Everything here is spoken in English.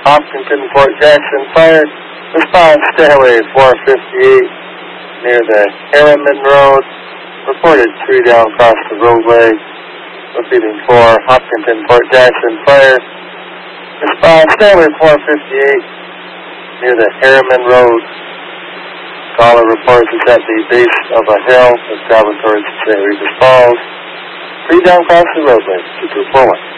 Hopkinton, Fort Jackson fire. Response Stairway 458 near the Harriman Road. Reported 3 down across the roadway. Repeating 4, Hopkinton, Fort Jackson fire. Response Stairway 458 near the Harriman Road. Caller reports it's at the base of a hill that's traveling towards St. Regis Falls. 3 down across the roadway, 2241.